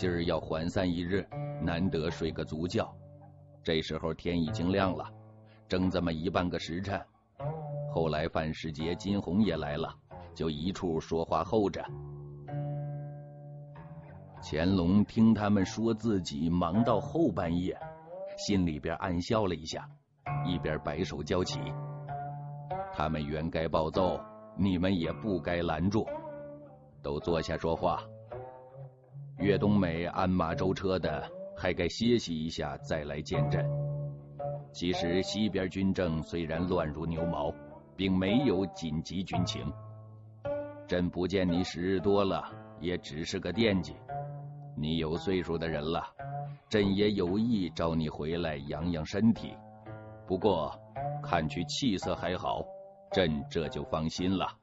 今儿要缓散一日，难得睡个足觉。这时候天已经亮了，正这么1半个时辰。后来范世杰、金红也来了，就一处说话候着。乾隆听他们说自己忙到后半夜，心里边暗笑了一下，一边摆手叫起：他们原该暴奏，你们也不该拦住，都坐下说话。岳东美鞍马舟车的，还该歇息一下再来见朕。其实西边军政虽然乱如牛毛，并没有紧急军情。朕不见你时日多了，也只是个惦记。你有岁数的人了，朕也有意召你回来养养身体。不过看去气色还好，朕这就放心了。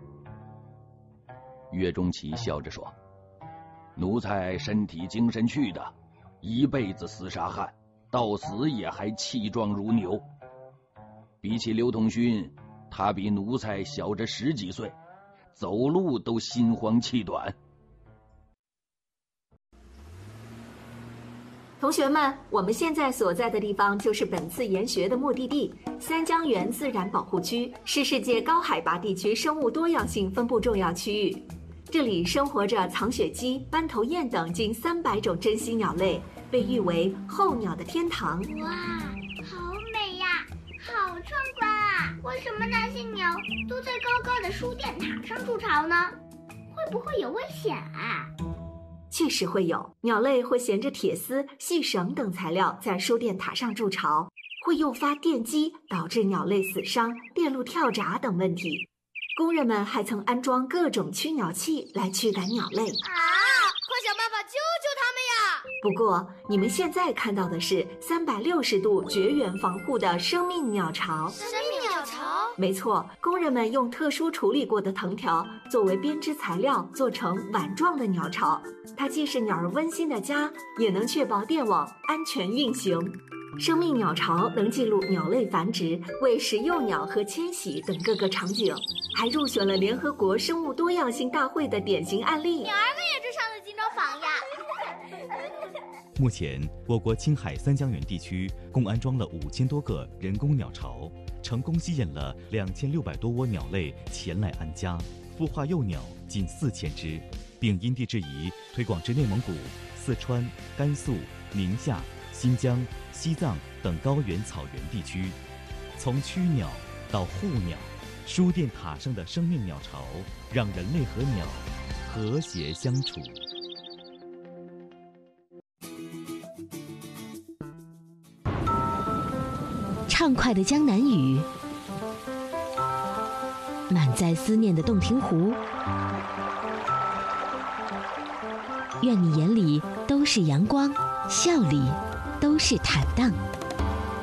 岳钟琪笑着说：奴才身体精神去的，一辈子厮杀汉，到死也还气壮如牛。比起刘统勋，他比奴才小着10几岁，走路都心慌气短。 同学们，我们现在所在的地方就是本次研学的目的地——三江源自然保护区，是世界高海拔地区生物多样性分布重要区域。这里生活着藏雪鸡、斑头雁等近300种珍稀鸟类，被誉为候鸟的天堂。 哇，好美呀，好壮观啊！为什么那些鸟都在高高的输电塔上筑巢呢？会不会有危险啊？ 确实会有，鸟类会衔着铁丝、细绳等材料在输电塔上筑巢，会诱发电击，导致鸟类死伤、电路跳闸等问题。工人们还曾安装各种驱鸟器来驱赶鸟类。 快想办法救救他们呀！ 不过，你们现在看到的是360度绝缘防护的生命鸟巢。 生命鸟巢？ 没错，工人们用特殊处理过的藤条作为编织材料，做成碗状的鸟巢。它既是鸟儿温馨的家，也能确保电网安全运行。生命鸟巢能记录鸟类繁殖、喂食幼鸟和迁徙等各个场景，还入选了联合国生物多样性大会的典型案例。 鸟儿们也是上了金钟坊呀！ 目前，我国青海三江源地区共安装了5000多个人工鸟巢，成功吸引了2600多窝鸟类前来安家，孵化幼鸟近4000只，并因地制宜推广至内蒙古、四川、甘肃、宁夏、新疆、西藏等高原草原地区。从驱鸟到护鸟，输电塔上的生命鸟巢让人类和鸟和谐相处。 畅快的江南雨，满载思念的洞庭湖，愿你眼里都是阳光，笑里都是坦荡。